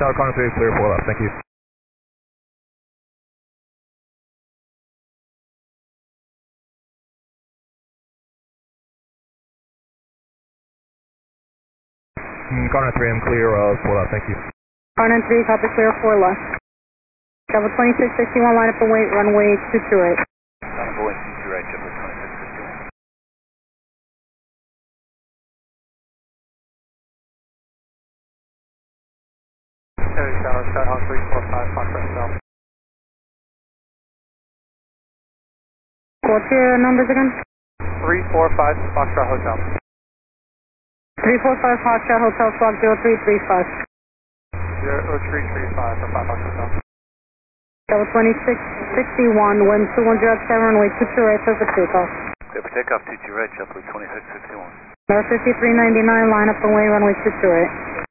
Tower Connor 3, clear 4 left, thank you. Connor 3, I'm clear 4 left, thank you. Connor 3, copy clear 4 left. Double 2661, line up and wait, runway 228. Line up and wait, 228, Double 2661. Terry Tower, Skyhawk 345, Foxtrot South. What's your numbers again? 345, Foxtrot Hotel. 345 Foxtrot Hotel, squawk 0335. 0335 for 5 Foxtrot Hotel. Double 2661, wind 210, runway 22 right, clear for takeoff. Clear for takeoff, 22 right, JetBlue 2661. Number 5399, line up and wait, runway 22 right.